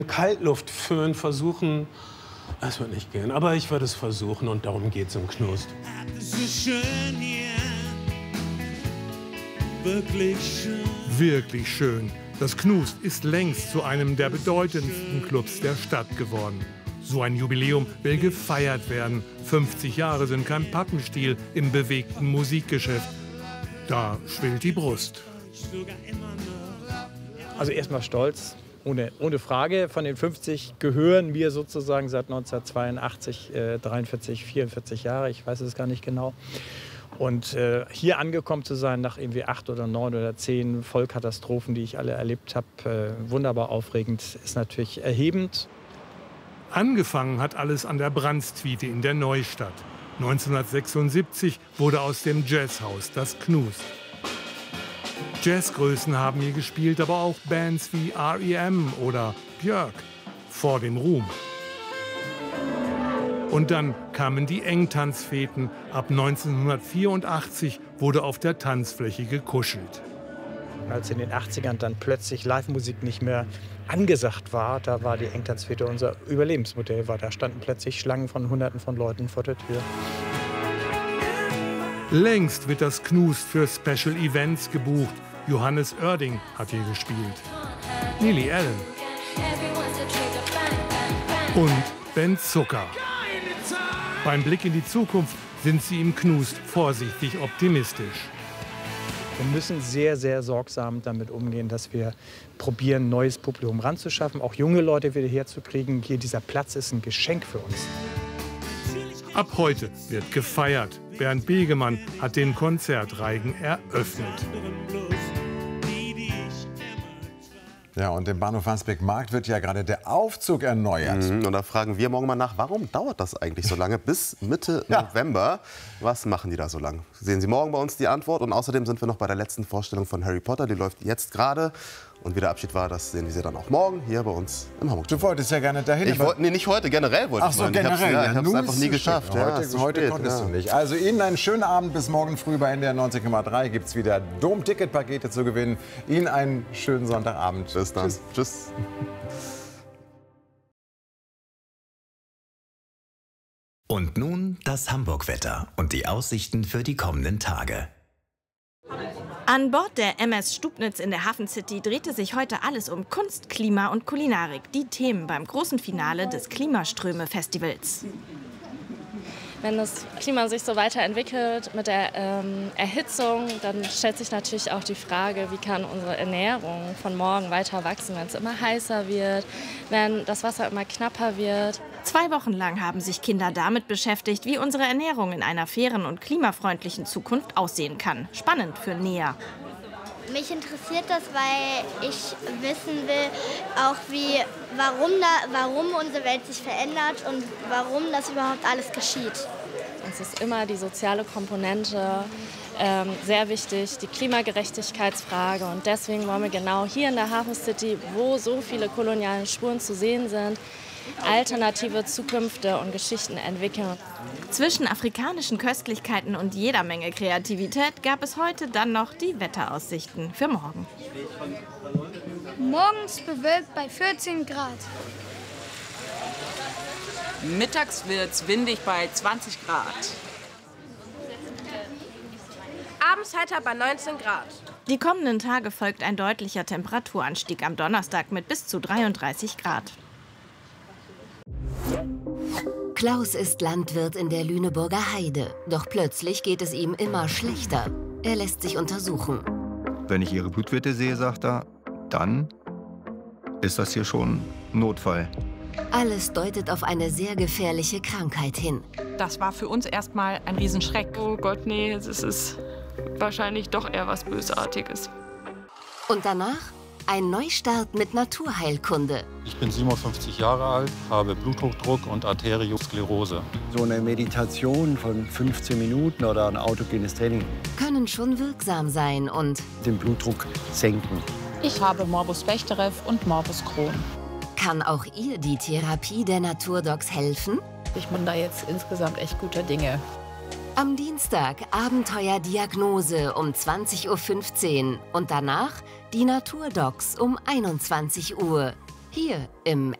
Kaltluftföhn versuchen, das wird nicht gehen. Aber ich würde es versuchen und darum geht's im Knust. Es ist schön hier. Wirklich schön. Wirklich schön. Das Knust ist längst zu einem der bedeutendsten Clubs der Stadt geworden. So ein Jubiläum will gefeiert werden. 50 Jahre sind kein Pappenstiel im bewegten Musikgeschäft. Da schwillt die Brust. Also erstmal stolz, ohne Frage. Von den 50 gehören wir sozusagen seit 1982, 43, 44 Jahre, ich weiß es gar nicht genau. Und hier angekommen zu sein nach irgendwie 8 oder 9 oder 10 Vollkatastrophen, die ich alle erlebt habe, wunderbar aufregend, ist natürlich erhebend. Angefangen hat alles an der Brandstwiete in der Neustadt. 1976 wurde aus dem Jazzhaus das Knust. Jazzgrößen haben hier gespielt, aber auch Bands wie R.E.M. oder Björk vor dem Ruhm. Und dann kamen die Engtanzfeten. Ab 1984 wurde auf der Tanzfläche gekuschelt. Als in den 80ern dann plötzlich Live-Musik nicht mehr angesagt war, da war die Engtanzfete unser Überlebensmodell. Da standen plötzlich Schlangen von Hunderten von Leuten vor der Tür. Längst wird das Knust für Special Events gebucht. Johannes Oerding hat hier gespielt. Lily Allen. Und Ben Zucker. Beim Blick in die Zukunft sind sie im Knust vorsichtig optimistisch. Wir müssen sehr, sehr sorgsam damit umgehen, dass wir probieren, neues Publikum ranzuschaffen, auch junge Leute wieder herzukriegen. Hier, dieser Platz ist ein Geschenk für uns. Ab heute wird gefeiert. Bernd Begemann hat den Konzertreigen eröffnet. Ja, und im Bahnhof Wandsbek-Markt wird ja gerade der Aufzug erneuert. Und da fragen wir morgen mal nach, warum dauert das eigentlich so lange? Bis Mitte November. Was machen die da so lange? Sehen Sie morgen bei uns die Antwort. Und außerdem sind wir noch bei der letzten Vorstellung von Harry Potter. Die läuft jetzt gerade. Und wie der Abschied war, das sehen Sie dann auch morgen hier bei uns im Hamburg. Du wolltest ja gerne dahin. Nee, nicht heute, generell wollte ich mal. Generell. Ich habe es einfach nie geschafft. Heute konntest du nicht. Also Ihnen einen schönen Abend. Bis morgen früh bei NDR 90,3 gibt es wieder Dom-Ticket-Pakete zu gewinnen. Ihnen einen schönen Sonntagabend. Bis dann. Tschüss. Und nun das Hamburg-Wetter und die Aussichten für die kommenden Tage. An Bord der MS Stubnitz in der Hafen City drehte sich heute alles um Kunst, Klima und Kulinarik. Die Themen beim großen Finale des Klimaströme-Festivals. Wenn das Klima sich so weiterentwickelt mit der Erhitzung, dann stellt sich natürlich auch die Frage, wie kann unsere Ernährung von morgen weiter wachsen, wenn es immer heißer wird, wenn das Wasser immer knapper wird. 2 Wochen lang haben sich Kinder damit beschäftigt, wie unsere Ernährung in einer fairen und klimafreundlichen Zukunft aussehen kann. Spannend für Nea. Mich interessiert das, weil ich wissen will, auch warum unsere Welt sich verändert und warum das überhaupt alles geschieht. Es ist immer die soziale Komponente sehr wichtig, die Klimagerechtigkeitsfrage. Und deswegen wollen wir genau hier in der Hafen City, wo so viele koloniale Spuren zu sehen sind, alternative Zukünfte und Geschichten entwickeln. Zwischen afrikanischen Köstlichkeiten und jeder Menge Kreativität gab es heute dann noch die Wetteraussichten für morgen. Morgens bewölkt bei 14 Grad. Mittags wird es windig bei 20 Grad. Abends heiter bei 19 Grad. Die kommenden Tage folgt ein deutlicher Temperaturanstieg am Donnerstag mit bis zu 33 Grad. Klaus ist Landwirt in der Lüneburger Heide. Doch plötzlich geht es ihm immer schlechter. Er lässt sich untersuchen. Wenn ich Ihre Blutwerte sehe, sagt er, dann ist das hier schon Notfall. Alles deutet auf eine sehr gefährliche Krankheit hin. Das war für uns erstmal ein Riesenschreck. Oh Gott, nee, es ist wahrscheinlich doch eher was Bösartiges. Und danach ein Neustart mit Naturheilkunde. Ich bin 57 Jahre alt, habe Bluthochdruck und Arteriosklerose. So eine Meditation von 15 Minuten oder ein autogenes Training können schon wirksam sein und den Blutdruck senken. Ich habe Morbus Bechterew und Morbus Crohn. Kann auch ihr die Therapie der Naturdocs helfen? Ich bin da jetzt insgesamt echt guter Dinge. Am Dienstag Abenteuerdiagnose um 20:15 Uhr und danach die Naturdocs um 21 Uhr. Hier im